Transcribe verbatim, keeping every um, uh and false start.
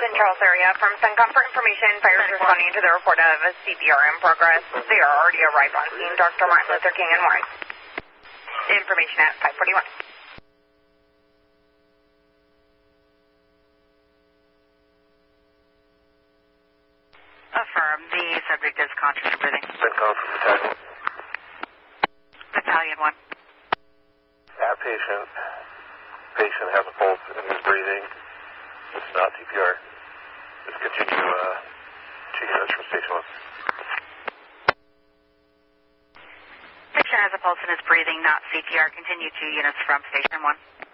Saint Charles area. From CENTCOM for information, fires responding to the report of a C P R in progress. They are already arrived on scene. Doctor Martin Luther King and Warren. Information at five forty-one. Affirm. The subject is conscious and breathing. CENTCOM from Battalion. Battalion one. At patient. Patient has a pulse and is breathing. It's not C P R. Just continue uh, two units from station one. Patient has a pulse and is breathing, not C P R. Continue two units from station one.